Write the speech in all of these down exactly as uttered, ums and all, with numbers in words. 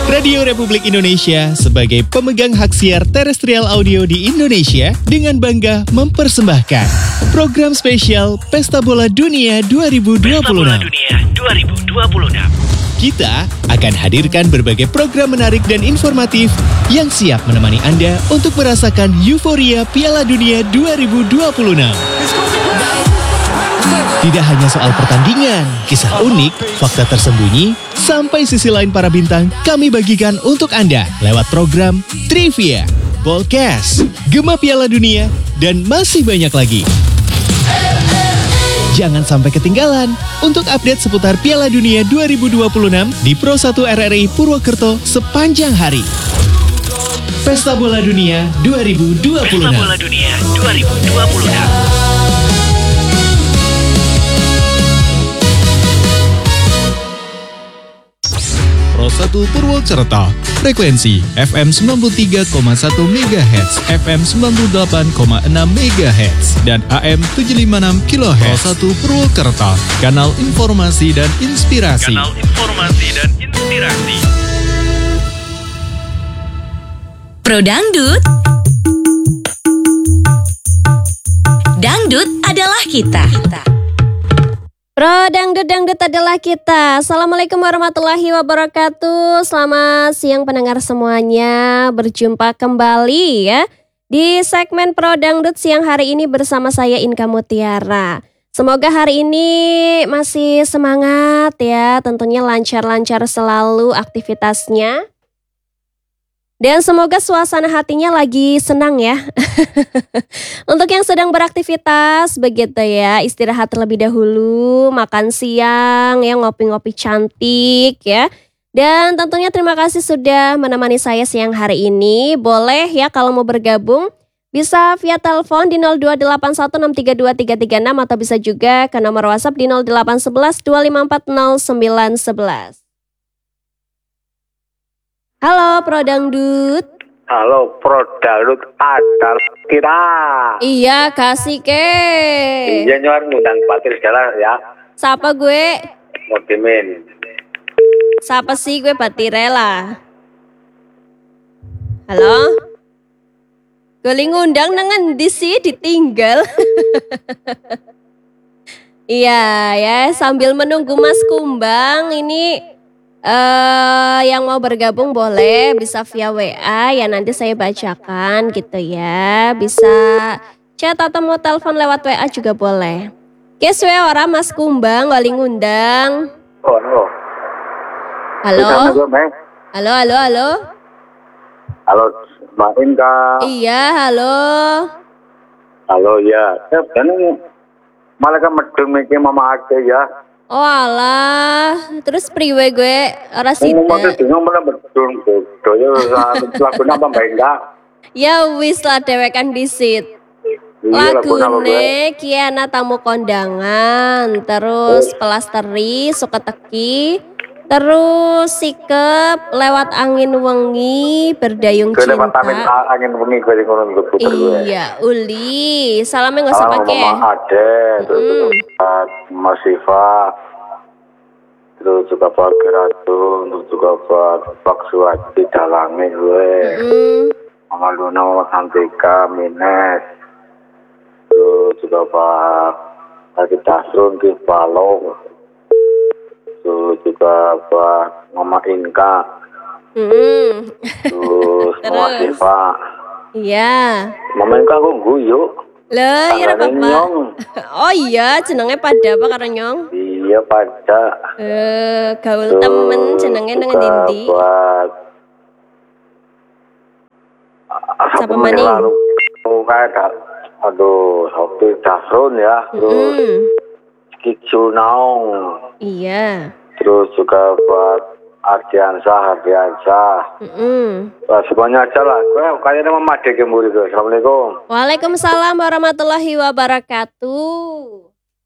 Radio Republik Indonesia sebagai pemegang hak siar terestrial audio di Indonesia dengan bangga mempersembahkan program spesial Pesta Bola Dunia dua ribu dua puluh enam. Pesta Bola Dunia dua ribu dua puluh enam. Kita akan hadirkan berbagai program menarik dan informatif yang siap menemani Anda untuk merasakan euforia Piala Dunia dua ribu dua puluh enam. Tidak hanya soal pertandingan, kisah unik, fakta tersembunyi, sampai sisi lain para bintang kami bagikan untuk Anda lewat program Trivia, Podcast, Gema Piala Dunia, dan masih banyak lagi. Jangan sampai ketinggalan untuk update seputar Piala Dunia dua ribu dua puluh enam di Pro satu R R I Purwokerto sepanjang hari. Pesta Bola Dunia dua ribu dua puluh enam. Pesta Bola Dunia dua ribu dua puluh enam. Pro satu Purwokerto, frekuensi F M sembilan puluh tiga koma satu megahertz, F M sembilan puluh delapan koma enam megahertz, dan A M tujuh ratus lima puluh enam kilohertz. Pro satu Purwokerto, kanal informasi dan inspirasi. Kanal informasi dan inspirasi. Pro Dangdut. Dangdut adalah kita. Pro Dangdut Dangdut adalah kita. Assalamualaikum warahmatullahi wabarakatuh. Selamat siang pendengar semuanya. Berjumpa kembali ya di segmen Pro Dangdut siang hari ini bersama saya Inka Mutiara. Semoga hari ini masih semangat ya. Tentunya lancar-lancar selalu aktivitasnya. Dan semoga suasana hatinya lagi senang ya. Untuk yang sedang beraktivitas begitu ya, istirahat terlebih dahulu, makan siang ya, ngopi-ngopi cantik ya. Dan tentunya terima kasih sudah menemani saya siang hari ini. Boleh ya kalau mau bergabung bisa via telepon di nol dua delapan satu enam tiga dua tiga tiga enam atau bisa juga ke nomor WhatsApp di nol delapan satu satu dua lima empat nol sembilan satu satu. Halo Pro Dangdut. Halo Pro Dangdut adalah kita. Iya kasih ke. Iya nyuar ngundang patir segala ya. Siapa gue? Modimin. Siapa sih gue Patirela? Halo? Gue ngundang nangan di sih ditinggal. Iya ya sambil menunggu Mas Kumbang ini. Uh, yang mau bergabung boleh bisa via W A ya nanti saya bacakan gitu ya. Bisa chat atau mau telepon lewat W A juga boleh. Kes we ora Mas Kumbang wali ngundang. Oh, halo. Halo. Halo halo halo. Halo Mbak Inka. Iya halo. Halo ya. Ya kan malah kan medeng mikir mama Ake ya. Oh alah, terus priwe gue ora sida. Ngomong itu ngomong medeng bodoh ya lagu apa Mbak Inka? Ya wis lah dewekan disit. Lagune Kiana tamu kondangan, terus pelasteri suka teki, terus sikep lewat angin wengi berdayung cinta. Lewat angin wengi gue ngono puter gue. Iya, uli. Salamnya enggak usah pakai. Salam Mama Ade, terus Mas Siva, terus juga Pak Geratu, terus juga Pak Pak Suwati dalange gue. Mama Luna, Mama Santika, Mines. Terus juga Pak Tadi Dasrun, Ki Palong. Terus juga Pak Mama Inka. Mm. Terus Mama Siva. Iya. Mama Inka kok guyu. Lah, iya apa? Oh iya, jenenge pada apa karo nyong? Iya pada. Eh, gaul temen jenenge nang ndi? Buat Siapa maning? Oh, kayak aduh, Sofi Dasrun ya, terus mm. Kicu Naung. Iya. Terus juga buat Ardiansah, Ardiansah. Mm-mm. Wah, semuanya aja lah. Gue kayaknya Mama Ade kembali tuh. Assalamualaikum. Waalaikumsalam warahmatullahi wabarakatuh.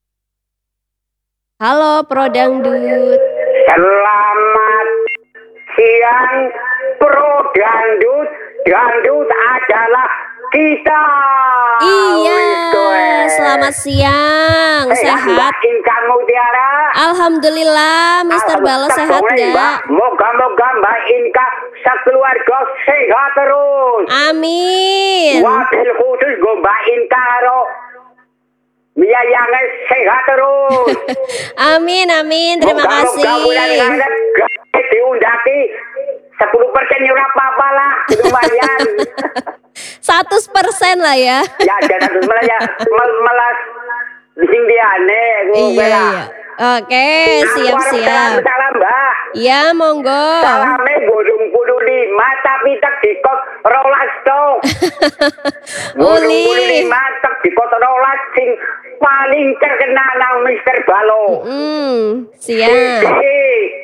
Halo Pro Dangdut. Selamat siang Pro Dangdut. Dangdut adalah kita. Iya, Wis, kowe. selamat siang, Eh, sehat? Mbak Inka Mutiara. Alhamdulillah, Mister Balo sehat gak? Moga-moga Mbak Inka sekeluarga sehat terus. Amin. Wabil khusus gue Mbak Inka karo biayanya sehat terus. Amin, amin, terima kasih. Moga-moga bulan ngarep gak diundaki sepuluh persen ora apa-apa lah, lumayan. seratus persen lah ya. Ya jangan terus malah ya mal- malah sing diane gue Iya, lah. iya. Oke, siap-siap. Salam, salam Mbak. Ya, monggo. Salame bolong puluh lima tapi tak dikot rolas tok. Bolong puluh Uli. lima tak dikot rolas sing paling terkenal nang Mister Balo. Hmm, siap. Iki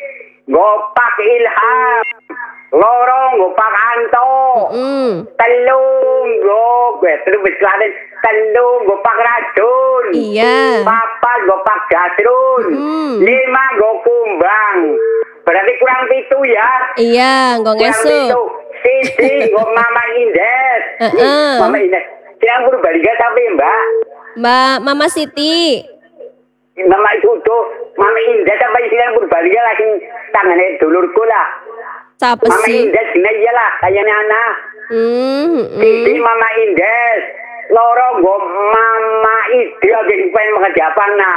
Gopak Ilham, loro Gopak Anto, Hmm, telung go, gue terus berkelarin telung Gopak Racun. iya. Papat Gopak Jasrun, Hmm. lima go Kumbang. Berarti kurang pitu ya. Iya, nggak Kurang ngesu. pitu. Sisi go Mama Indes. Heeh. Nih, Mama Indes. Siang Purbalingga tapi Mbak. Mbak Mama Siti. Mama itu tuh Mama Indah sampai siang Purbalingga lagi tangannya dulurku lah. Siapa Mama sih? Indah sini aja lah kayaknya anak. Hmm, Sisi hmm. Mama Indah. Loro go Mama Ide lagi pengen mengerja apa nak.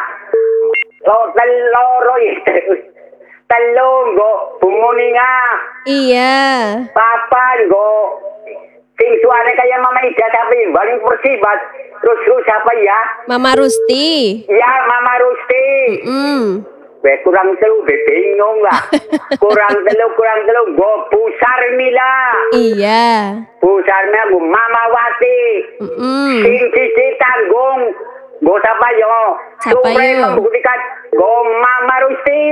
Lo loro itu. Telung go Bumuninga. Iya. Papan go sing suaranya kayak Mama Ida tapi paling persis bat. Terus terus siapa ya? Mama Rusti. Ya Mama Rusti. Hmm. Be kurang telu be bingung lah. Kurang telu kurang telu go pusar mila. Iya. Pusarnya go Mama Wati. Hmm. Sing cici tanggung. Go siapa yo? Siapa yo? Membuktikan go Mama Rusti.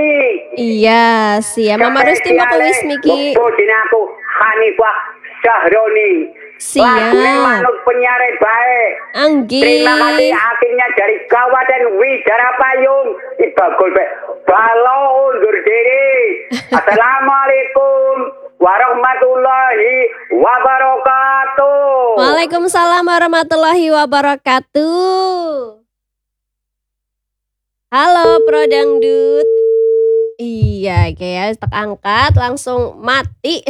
Iya, siap. Mama Rusti mau kuis Miki. Go aku Hanifah Syahroni. Siap. Lagune manut penyiar baik. Anggi. Terima kasih akhirnya dari Kabupaten Widara Payung Ibagul Balo undur diri. Assalamualaikum warahmatullahi wabarakatuh. Waalaikumsalam warahmatullahi wabarakatuh. Halo Pro Dangdut. Iya, kayak tak angkat langsung mati.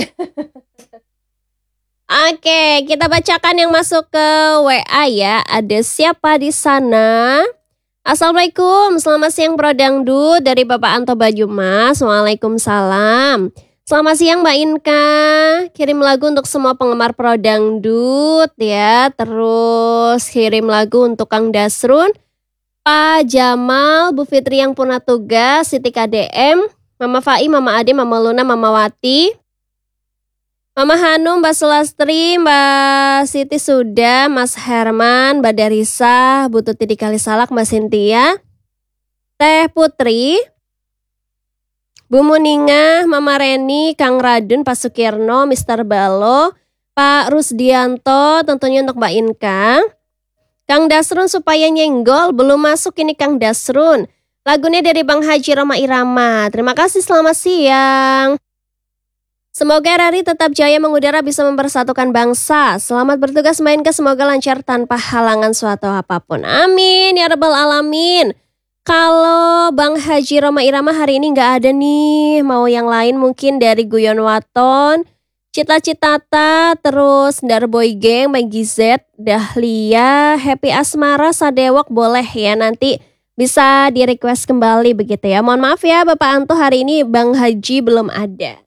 Oke, kita bacakan yang masuk ke W A ya. Ada siapa di sana? Assalamualaikum, selamat siang Pro Dangdut dari Bapak Anto Bajumas. Waalaikumsalam. Selamat siang Mbak Inka. Kirim lagu untuk semua penggemar Pro Dangdut ya. Terus kirim lagu untuk Kang Dasrun, Pak Jamal, Bu Fitri yang puna tugas, Siti K D M, Mama Fai, Mama Ade, Mama Luna, Mama Wati, Mama Hanum, Mbak Sulastri, Mbak Siti sudah, Mas Herman, Mbak Darisa, Bu Tuti di Kalisalak, Mbak Sintia, Teh Putri, Bu Muninga, Mama Reni, Kang Radun, Pak Sukirno, Mister Balo, Pak Rusdianto, tentunya untuk Mbak Inka. Kang Dasrun supaya nyenggol, belum masuk ini Kang Dasrun. Lagunya dari Bang Haji Roma Irama. Terima kasih, selamat siang. Semoga R R I tetap jaya mengudara bisa mempersatukan bangsa. Selamat bertugas Mbak Inka, semoga lancar tanpa halangan suatu apapun. Amin ya rabbal alamin. Kalau Bang Haji Roma Irama hari ini nggak ada nih, mau yang lain mungkin dari Guyon Waton, Cita Citata, terus Darboy Gang, Maggie Z, Dahlia, Happy Asmara, Sadewok boleh ya, nanti bisa di request kembali begitu ya. Mohon maaf ya Bapak Anto, hari ini Bang Haji belum ada.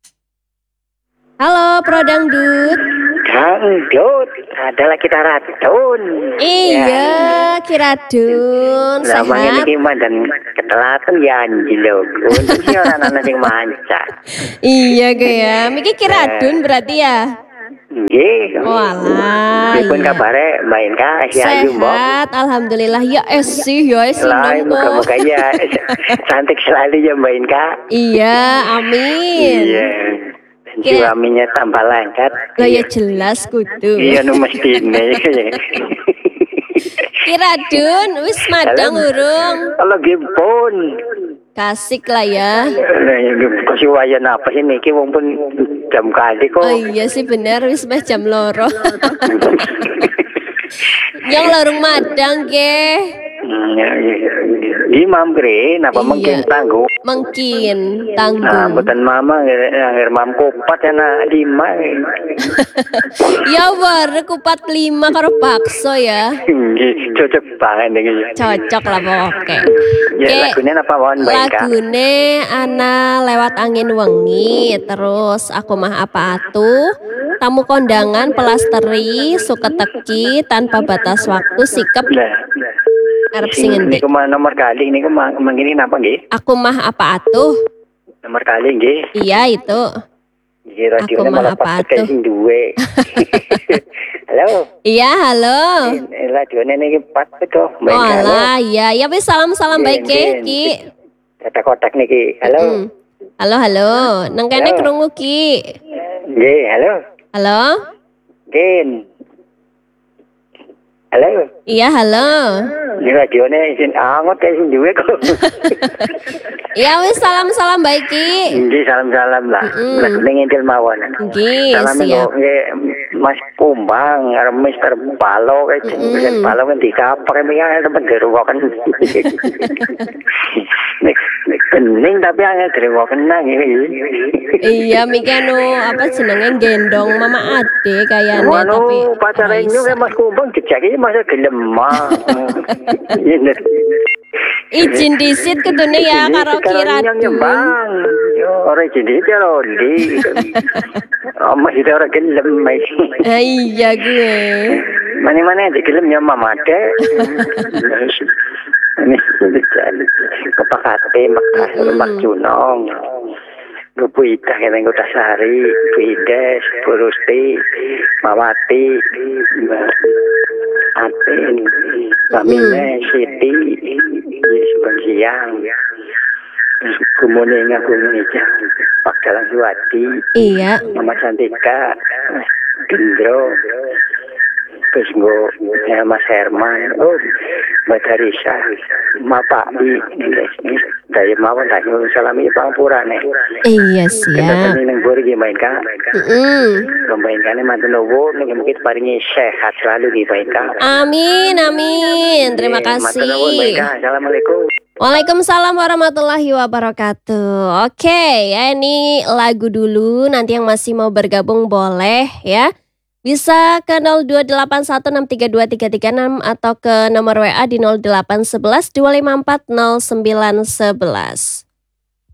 Halo Pro Dangdut. Dangdut adalah kita Ratun. Iya, Kiradun, Namanya sehat. niki dan ketelatan ya anjilo. Untuk si orang-orang yang manca. Iya gue ya, Miki Kiradun berarti ya. Nggih. Walah, Dipun iya. kabare Mbak Inka si Ayu Mbok. Sehat, alhamdulillah. Ya es sih, ya es Lah, seneng kok. muka-muka ya cantik selalu ya Mbak Inka. Iya, amin. Iya. Dan Kira- suaminya tambah lancar. Lah ya jelas kudu. Iya nu mestine. Kiradun, wis madang urung. Kalau gipun. Kasik lah ya. Nah, si wayan apa sih niki wong pun jam kali kok. Oh iya sih bener wis meh jam loro. Yang lorong madang ke. Hmm, ya, ya, ya. Di mampre, napa Iya. mungkin tangguh? Mungkin Nah, tanggung. bukan mama, ngir mam kupat ya na lima. Ya war kupat lima karo bakso ya. Nggih, cocok banget nih. Cocok lah pokoknya. Ya Ke- lagunya apa wan baik Kak? Lagune ana lewat angin wengi, terus aku mah apa atuh, tamu kondangan pelasteri, suka teki tanpa batas waktu sikap Lah, arep sing ini ngendi. kemana nomor kali ini kemana mengini apa nggih? Aku mah apa atuh? Nomor kali nggih. Iya itu. Nggih radionya Aku mah malah apa pas tuh? kayak sing duwe. Halo. Iya halo. Eh, radionya ini pas betul. Oh alah, iya, ya wis salam-salam baik Nggih, ke Ki. Kata kotak niki. Halo. Hmm. Halo halo, nang kene Halo. krungu Ki. Nggih, halo. Halo? Gen. Halo. Iya halo. Ini radionya isin angot kayak sing duwe kok. Ya wis salam-salam baik Ki. Nggih, salam-salam lah. Mm-mm. Lah ngintil mawon. Nggih, Salam siap. kok nggih Mas Kumbang, karo Mister Palo kayak sing Palo kan dikapak ya tempat deruwaken. Nek nek kening tapi angel deruwaken nang iki. Iya, Miki anu apa jenenge gendong Mama Ade kayaknya Wano tapi pacaran ora nyo iso. Mas Kumbang jejak iki masa gelem mah. Ini Izin disit kudune ya karo Kiratu. Bang. Yo ora izin disit ya Rondi. Amma sih ora gelem mai. Ah, iya gue. Mana-mana aja gelem ya Mama Ade. Ini kepakate makas Mak Junong. Gupu Ita kena Kota Sari, Fides, Purusti, Mawati, Mbak Atin, Mbak Mine, Siti, Subang Siang, terus kemudian aku meja Pak Dalang Suwati, Iya. Mama Cantika, Mas Gendro, terus gue ya Mas Herman, oh Mbak Darisa, Mbak Pak I, dari mawon tak salami pangpurane. Iya siap. Kita nang buri main Kak. Heeh. Pemainkannya mantan nowo, mungkin paringi sehat selalu di main Kak. Amin amin. Terima Mantan nowo main kasih. Kak. Assalamualaikum. Waalaikumsalam warahmatullahi wabarakatuh. Oke, ya ini lagu dulu. Nanti yang masih mau bergabung boleh ya. Bisa ke nol dua delapan satu enam tiga dua tiga tiga enam atau ke nomor W A di nol delapan satu satu dua lima empat nol sembilan satu satu.